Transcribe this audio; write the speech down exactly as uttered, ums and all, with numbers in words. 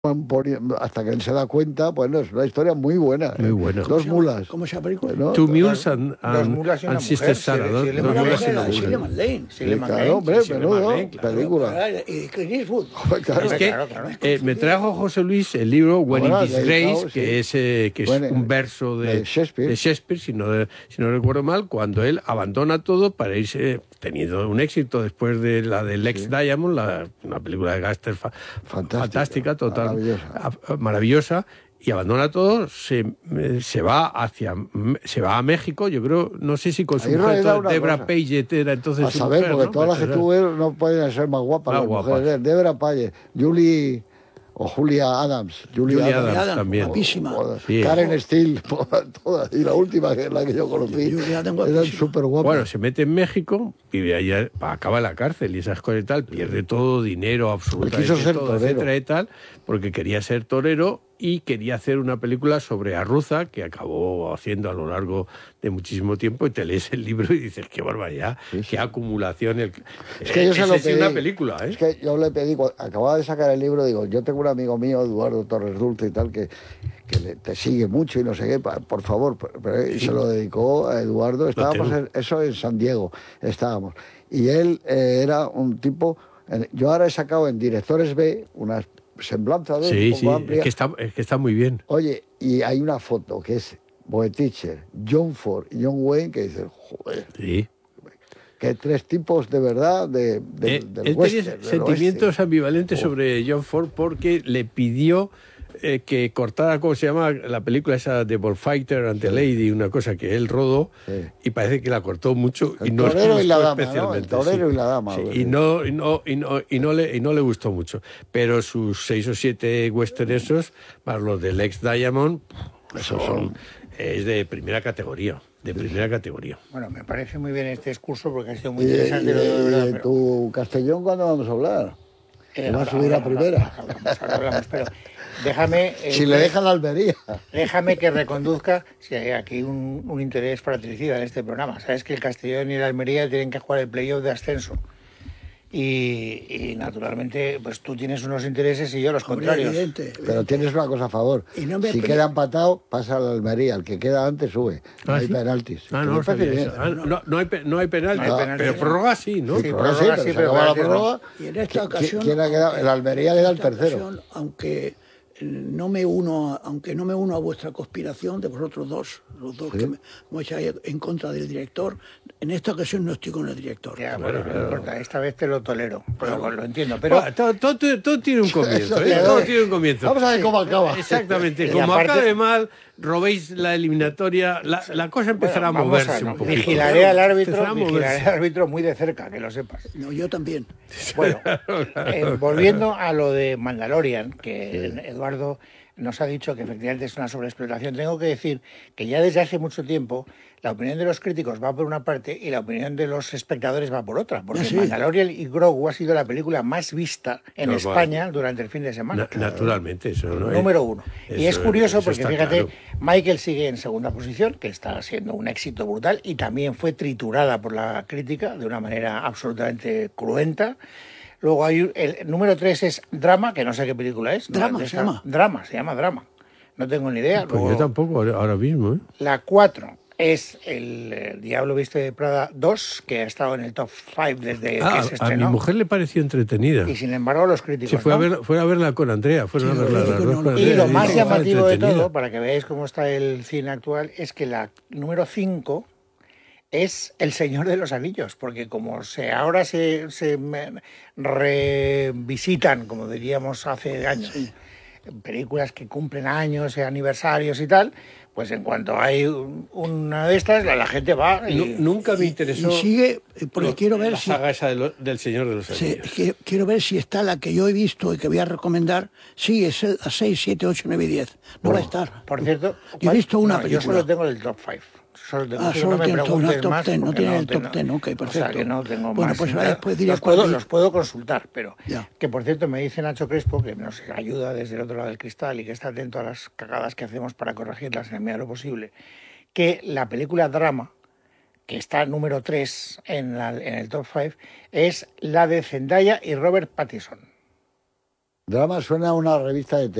hasta que él se da cuenta. Bueno, es una historia muy buena. Muy ¿eh? buena. Dos mulas. ¿Cómo se llama la película? Bueno, Two to- Mules and, and, Dos mulas y una and Sister mujer, Sarah. sí, dos, sí, dos le Una mulas y mujer, una la de mujer. Shirley MacLaine. Sí, sí, le claro, Maclane, hombre, sí, sí, le menudo, Maclane, claro. película. Y Clint Eastwood. Claro. Es que Claro, claro. eh, me trajo José Luis el libro When Ahora, in Disgrace, dedicado, que sí. es, eh, que es Bueno, un verso de, de Shakespeare. de Shakespeare, si no, si no recuerdo mal, cuando él abandona todo para irse, teniendo un éxito después de la de Lex Sí. Diamond, la, una película de gángster fa- Fantástica, fantástica, total, maravillosa. a- maravillosa, y abandona todo, se, eh, se va hacia se va a México, yo creo, no sé si con su Ahí mujer, realidad una Debra cosa. Page era entonces A su saber, mujer, porque ¿no? todas las que Pero- tú ves no pueden ser más guapas Más las guapas. mujeres. Debra Payet, Julie o Julia Adams. Julie, Julia Adams. Adams también. Guapísima. Todas. Sí. Karen Steele, todas. Y la última, que es la que yo conocí, Julia Adams, eran guapísima. súper guapas. Bueno, se mete en México y de ahí acaba en la cárcel y esas cosas y tal, pierde todo, dinero, absolutamente Quiso ser todo, torero. etcétera y tal, porque quería ser torero y quería hacer una película sobre Arruza, que acabó haciendo a lo largo de muchísimo tiempo, y te lees el libro y dices, qué barbaridad, Sí, sí. qué acumulación. El... Es que yo se Ese lo sí pedí. una película, ¿eh? Es que yo le pedí, cuando acababa de sacar el libro, digo, yo tengo un amigo mío, Eduardo Torres Dulce y tal, que, que le- te sigue mucho y no sé qué, pa- por favor, pero- y se lo dedicó a Eduardo. Estábamos tengo. en, eso en San Diego, estábamos. Y él eh, era un tipo, en- yo ahora he sacado en Directores B una semblanza de él Sí, un poco sí, amplia. es que, está, es que está muy bien. Oye, y hay una foto que es Boetticher, John Ford y John Wayne, que dicen, joder, Sí. que tres tipos de verdad de, de- Eh, del él western, tenía del sentimientos oeste. ambivalentes Oh. sobre John Ford porque le pidió eh, que cortara, ¿cómo se llama? La película esa de Bullfighter and the Lady, una cosa que él rodó, Sí. y parece que la cortó mucho y El no le torero y la gustó dama, ¿no? El especialmente. torero sí. y la dama, Sí, algo y, así. no, y, no, y, no, y, no le, y no le gustó mucho. Pero sus seis o siete western esos, más los de Lex Diamond, Esos son, son- es de primera categoría. De primera categoría. Bueno, me parece muy bien este discurso porque ha sido muy Y, interesante. y- lo digo de verdad, y pero- tu Castellón, ¿cuándo vamos a hablar? Eh, que va a ahora subir a hablamos, primera. ahora hablamos, ahora hablamos, pero déjame... eh, Si le dejan la Almería. Déjame que reconduzca si hay aquí un, un interés fratricida en este programa. Sabes que el Castellón y el Almería tienen que jugar el playoff de ascenso. Y, y, naturalmente, pues tú tienes unos intereses y yo los Hombre, contrarios. evidente, Pero evidente. tienes una cosa a favor. Y no me si pele- queda empatado, pasa al Almería. El que queda antes sube. No ¿Ah, hay sí? penaltis. Ah, Que no, me lo parece sabía bien. eso. Ah, no, no hay, pe- no hay penalti, No hay penalti, pero no. prórroga sí, ¿no? Sí, Pero prórroga sí, pero sí, se pero acaba la penaltis no. prórroga. Y en esta ¿Qui- ocasión... ¿Quién ha quedado? El Almería en queda el esta tercero. ocasión, aunque eh, no me uno, a- aunque no me uno a vuestra conspiración de vosotros dos, los dos Sí. que me, me echáis en contra del director, en esta ocasión no estoy con el director. Ya, Bueno, bueno, no claro. importa, esta vez te lo tolero, pero lo entiendo. Pero Bueno, todo, todo- todo tiene un comienzo, Eso ¿eh? es. Todo tiene un comienzo. Vamos a ver cómo acaba. Exactamente. Y Como aparte- acabe mal, robéis la eliminatoria, la, la cosa empezará bueno, a vamos moverse no, un poquito. vigilaré al árbitro, Empezará a vigilaré moverse. al árbitro muy de cerca, que lo sepas. No, yo también. Bueno, eh, volviendo a lo de Mandalorian, que Eduardo nos ha dicho que efectivamente es una sobreexplotación, tengo que decir que ya desde hace mucho tiempo la opinión de los críticos va por una parte y la opinión de los espectadores va por otra, porque Ah, sí. Mandalorian y Grogu ha sido la película más vista en Normal. España durante el fin de semana. Na- naturalmente, eso no Número uno. Y es eso- curioso eso porque, está fíjate, claro. Michael sigue en segunda posición, que está siendo un éxito brutal y también fue triturada por la crítica de una manera absolutamente cruenta. Luego hay un- el número tres es Drama, que no sé qué película es. ¿no? Drama, De se esta- llama. Drama, se llama Drama. No tengo ni idea. Pues Luego, yo tampoco ahora, ahora mismo, ¿eh? la cuatro es el, el Diablo Viste de Prada dos, que ha estado en el top cinco desde Ah, que se a, a mi estrenó. mujer le pareció entretenida. Y sin embargo los críticos Se fue, no. a ver, fue a verla con Andrea, fueron Sí, a verla lo las digo, dos no, con no. Y Andrea, lo dice más que estaba llamativo de entretenida. todo, para que veáis cómo está el cine actual, es que la número cinco es El Señor de los Anillos, porque como se ahora se, se me- revisitan, como diríamos hace años, películas que cumplen años, eh, aniversarios y tal, pues en cuanto hay un- una de estas, la, la gente va y... Nu- Nunca me interesó Y sigue, eh, porque lo- quiero ver la si... saga esa de lo- del Señor de los Sí, Anillos. que- quiero ver si está la que yo he visto y que voy a recomendar. Sí, es el- a seis, siete, ocho, nueve y diez. No va a estar. Por cierto, Yo he visto una no, película. Yo solo tengo el top cinco. Solo tengo, Ah, pero solo no me tienes todo, preguntes una top más, ten, no porque tienes el tengo- top ten, ok, O sea perfecto. que no tengo Bueno, más. pues eh, ahora después diré los, cuál puedo, vi. los puedo consultar, pero Ya. que por cierto me dice Nacho Crespo, que nos ayuda desde el otro lado del cristal y que está atento a las cagadas que hacemos para corregirlas en la medida de lo posible, que la película Drama, que está número tres en, la- en el top cinco, es la de Zendaya y Robert Pattinson. Drama suena a una revista de